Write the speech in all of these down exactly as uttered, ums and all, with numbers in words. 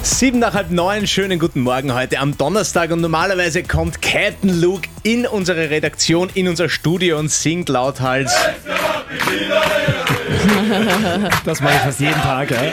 Sieben nach halb neun, schönen guten Morgen heute am Donnerstag und normalerweise kommt Captain Luke in unsere Redaktion, in unser Studio und singt lauthals. Das mache ich fast jeden Tag, ja.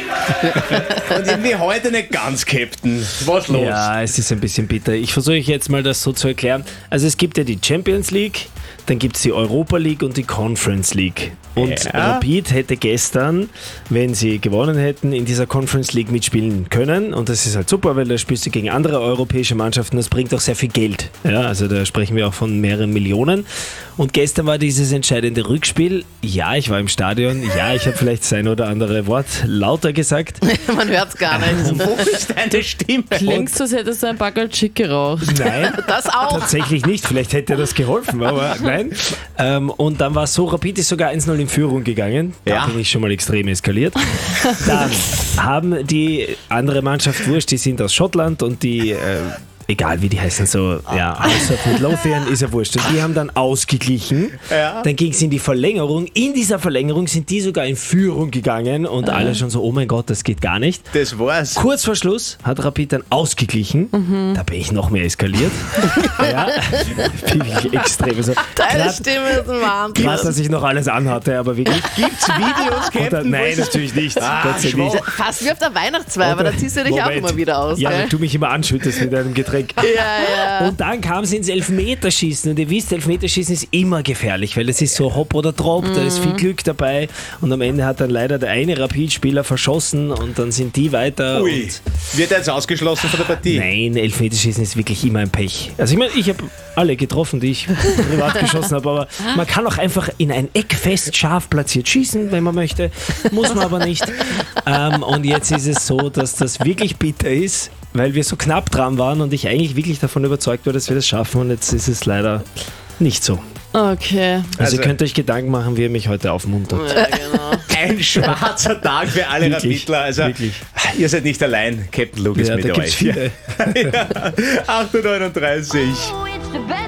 Und irgendwie heute nicht ganz, Captain. Was los? Ja, es ist ein bisschen bitter. Ich versuche jetzt mal das so zu erklären. Also es gibt ja die Champions League, dann gibt es die Europa League und die Conference League. Und Ja. Rapid hätte gestern, wenn sie gewonnen hätten, in dieser Conference League mitspielen können. Und das ist halt super, weil da spielst du gegen andere europäische Mannschaften. Das bringt auch sehr viel Geld. Ja, also da sprechen wir auch von mehreren Millionen. Und gestern war dieses entscheidende Rückspiel. Ja, ich war im Stadion. Ja, ich habe vielleicht das ein oder andere Wort lauter gesagt. Man hört es gar nicht. Wo ist deine Stimme? Klingt so, als hättest du ein Backel Chick geraucht. Nein, Das auch. tatsächlich nicht. Vielleicht hätte das geholfen, aber nein. Ähm, und dann war es so, Rapid ist sogar eins null in Führung gegangen. Da Ja. bin ich schon mal extrem eskaliert. Dann haben die andere Mannschaft, wurscht, die sind aus Schottland und die... Äh, egal wie die heißen, so, ja, außer mit Lothian ist ja wurscht. Und die haben dann ausgeglichen. Ja. Dann ging es in die Verlängerung. In dieser Verlängerung sind die sogar in Führung gegangen und alle schon so, oh mein Gott, das geht gar nicht. Das war's. Kurz vor Schluss hat Rapid dann ausgeglichen. Da bin ich noch mehr eskaliert. Ja, bin ich extrem. Also, Deine grad- Stimme ist ein Wahnsinn. Krass, dass ich noch alles anhatte, aber wirklich. Gibt's Videos, Und dann, Captain? nein, natürlich nicht. Ah, Gott sei Dank. schwach. Fast wie auf der Weihnachtsfeier, aber da ziehst du dich auch Moment. immer wieder aus. Ja, gell? weil du mich immer anschüttest mit einem Getränk. Ja, ja. Und dann kam es ins Elfmeterschießen. Und ihr wisst, Elfmeterschießen ist immer gefährlich, weil es ist so hopp oder trop, da ist viel Glück dabei. Und am Ende hat dann leider der eine Rapid-Spieler verschossen und dann sind die weiter. Ui. Und Wird er jetzt ausgeschlossen von der Partie? nein, Elfmeterschießen ist wirklich immer ein Pech. Also ich meine, ich habe alle getroffen, die ich privat geschossen habe, aber man kann auch einfach in ein Eck fest scharf platziert schießen, wenn man möchte. Muss man aber nicht. Ähm, und jetzt ist es so, dass das wirklich bitter ist, weil wir so knapp dran waren und ich eigentlich wirklich davon überzeugt war, dass wir das schaffen und jetzt ist es leider nicht so. Okay. Also, Also- ihr könnt euch Gedanken machen, wie ihr mich heute aufmuntert. Ja, genau. Ein schwarzer Tag für alle Wirklich, Rapidler. Also, wirklich. ihr seid nicht allein. Captain Luke ist Ja, mit da euch. gibt's viele. Ja. acht Uhr neununddreißig. Oh, it's the best.